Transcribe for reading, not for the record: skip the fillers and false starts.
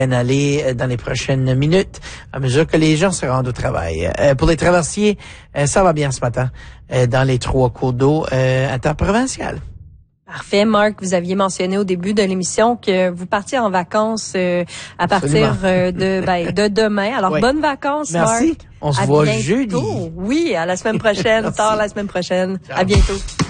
aller dans les prochaines minutes à mesure que les gens se rendent au travail. Pour les traversiers, ça va bien ce matin dans les 3 cours d'eau interprovinciales. Parfait, Marc. Vous aviez mentionné au début de l'émission que vous partiez en vacances à partir de demain. Alors, oui. Bonnes vacances, Merci. Marc. On se voit bientôt. jeudi. Oui, à la semaine prochaine. Tard la semaine prochaine. Ciao. À bientôt.